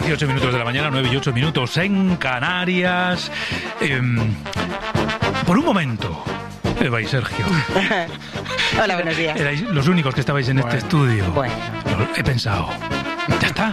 18 minutos de la mañana, 9 y 8 minutos en Canarias. Por un momento, Eva y Sergio. Hola, buenos días. Erais los únicos que estabais en este estudio. Bueno. He pensado, ya está.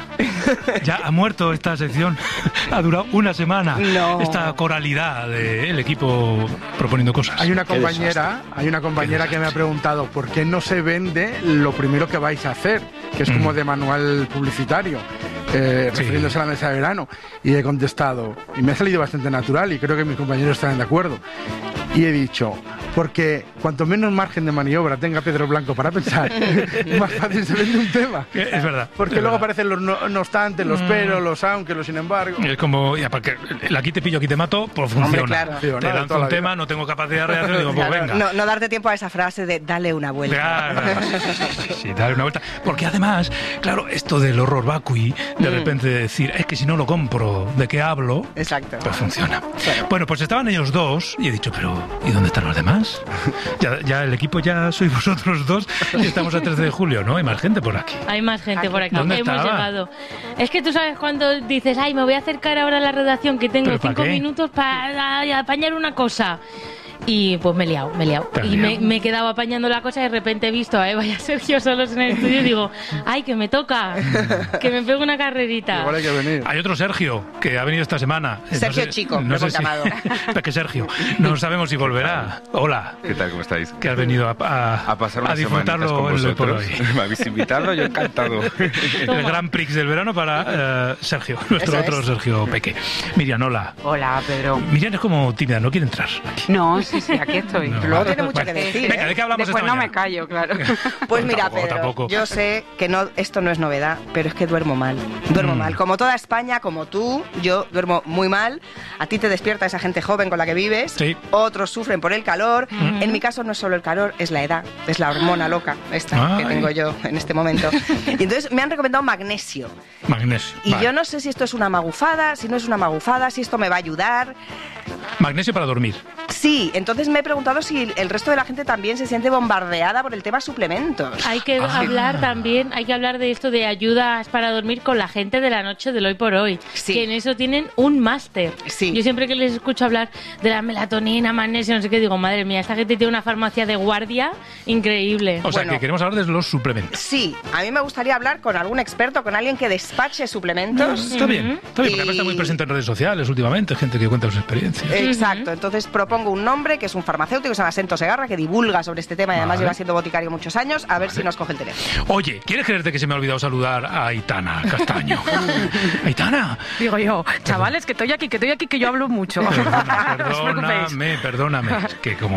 Ya ha muerto esta sección. Ha durado una semana. No. Esta coralidad del equipo proponiendo cosas. Hay una compañera que me ha preguntado por qué no se vende lo primero que vais a hacer, que es como de manual publicitario, refiriéndose a la mesa de verano. Y he contestado, y me ha salido bastante natural, y creo que mis compañeros estarán de acuerdo. Y he dicho, porque cuanto menos margen de maniobra tenga Pedro Blanco para pensar, más fácil se vende un tema. Es verdad. Porque luego aparecen los no obstante, los pero, los aunque, los sin embargo. Es como, ya, porque el aquí te pillo, aquí te mato, pues funciona. Hombre, claro. Te lanzo un tema, no tengo capacidad de reacción, digo, pues Claro, venga. no darte tiempo a esa frase de dale una vuelta. Claro, sí, dale una vuelta. Porque además, claro, esto del horror vacui, de repente decir, es que si no lo compro, ¿de qué hablo? Exacto. Pues funciona. Bueno, pues estaban ellos dos y he dicho, pero ¿y dónde están los demás? Ya el equipo ya sois vosotros dos y estamos a 13 de julio, ¿no? Hay más gente por aquí. Hay más gente por aquí. ¿Dónde Hemos estaba? llegado. Es que tú sabes cuando dices, ay, me voy a acercar ahora a la redacción que tengo ¿Pero para 5 qué? minutos para apañar una cosa. Y pues me he liado. ¿Te has Y liado? me he quedado apañando la cosa y de repente he visto a Eva y a Sergio solos en el estudio y digo, ay, que me toca, que me pego una carrerita. Igual hay que venir. Hay otro Sergio que ha venido esta semana. Sergio Chico, lo hemos llamado. Es que Sergio, no sabemos si volverá. Hola. ¿Qué tal? ¿Cómo estáis? Que has venido a pasar unas disfrutarlo semanitas con en el por vosotros. hoy. ¿Me habéis invitado? Yo encantado. El Gran Prix del verano para Sergio, nuestro Eso otro es. Sergio Peque. Miriam, hola. Hola, Pedro. Miriam es como tímida, no quiere entrar. No, sí, aquí estoy. No. Luego tiene mucho Bueno, que decir. venga, ¿de qué hablamos Después esta no me mañana? callo, claro. Pues mira, Tampoco, Pedro, tampoco. yo sé que esto no es novedad, pero es que duermo mal. Duermo mal. Como toda España, como tú, yo duermo muy mal. A ti te despierta esa gente joven con la que vives. Sí. Otros sufren por el calor. En mi caso no es solo el calor, es la edad. Es la hormona loca esta que Ay. tengo yo en este momento. Y entonces me han recomendado magnesio. Magnesio. Y vale. yo no sé si esto es una magufada, si no es una magufada, si esto me va a ayudar. Magnesio para dormir. Sí, entonces me he preguntado si el resto de la gente también se siente bombardeada por el tema suplementos. Hay que hablar también, hay que hablar de esto de ayudas para dormir con la gente de la noche del hoy por hoy. Sí. Que en eso tienen un máster. Sí. Yo siempre que les escucho hablar de la melatonina, magnesio, no sé qué, digo, madre mía, esta gente tiene una farmacia de guardia increíble. O sea, Bueno. que queremos hablar de los suplementos. Sí, a mí me gustaría hablar con algún experto, con alguien que despache suplementos. Está bien, porque además está muy presente en redes sociales últimamente, gente que cuenta sus experiencias. Exacto, entonces propongo un nombre que es un farmacéutico que se llama Sento Segarra, que divulga sobre este tema y además Vale. lleva siendo boticario muchos años, a ver si nos coge el teléfono. Oye, ¿quieres creerte que se me ha olvidado saludar a Aitana Castaño? Aitana. Digo yo, chavales, que estoy aquí, que yo hablo mucho. Perdóname, que como